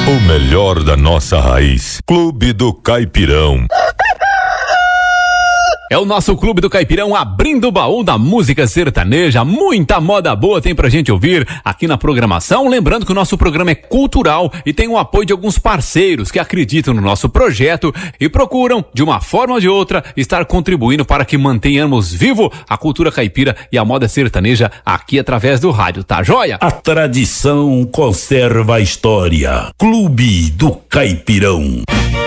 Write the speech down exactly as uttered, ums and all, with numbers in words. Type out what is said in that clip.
O melhor da nossa raiz. Clube do Caipirão. É o nosso Clube do Caipirão abrindo o baú da música sertaneja. Muita moda boa tem pra gente ouvir aqui na programação. Lembrando que o nosso programa é cultural e tem o apoio de alguns parceiros que acreditam no nosso projeto e procuram, de uma forma ou de outra, estar contribuindo para que mantenhamos vivo a cultura caipira e a moda sertaneja aqui através do rádio, tá joia? A tradição conserva a história. Clube do Caipirão.